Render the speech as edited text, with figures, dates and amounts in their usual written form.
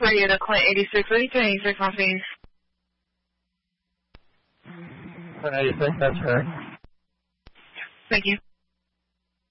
Radio to Clint 86. What are you doing, 86 on Phoenix? Clint 86, that's correct. Thank you.